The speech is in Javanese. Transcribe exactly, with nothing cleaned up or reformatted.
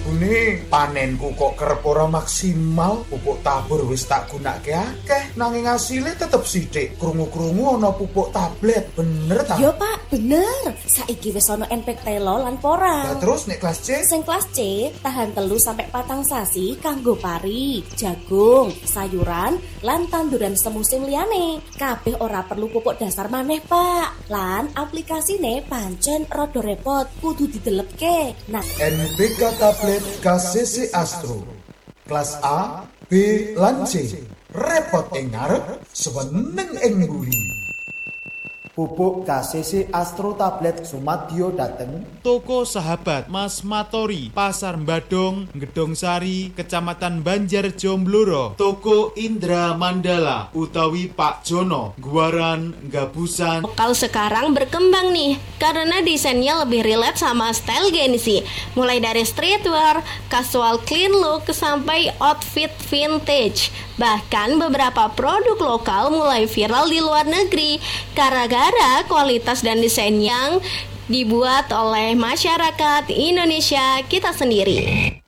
Ini panenku kok kerep ora maksimal, pupuk tabur wis tak gunake akeh, nanging asile tetep sithik. Krungu-krungu ana pupuk tablet, bener ta? Yo Pak, bener. Saiki wis ana N P K telo lan porang. Lah terus nek kelas C? Sing kelas C tahan telu sampai patang sasi kanggo pari, jagung, sayuran, lan tanduran semusim liyane. Kabeh ora perlu pupuk dasar maneh, Pak. Lan aplikasine pancen rada repot, kudu didelepke. Nah, N P K tablet K C C Astro. Kelas A, B, lan C. Repot ing ngarep, seweneng ing mburi. Pupuk K C C Astro tablet sumadyo dateng Toko Sahabat Mas Matori, Pasar Mbadong, Gedong Sari, Kecamatan Banjar Jombloro. Toko Indra Mandala utawi Pak Jono, Guaran, Gabusan. Lokal sekarang berkembang nih karena desainnya lebih relate sama style Gen Z. Mulai dari streetwear, casual clean look sampai outfit vintage. Bahkan beberapa produk lokal mulai viral di luar negeri gara-gara kualitas dan desain yang dibuat oleh masyarakat Indonesia kita sendiri.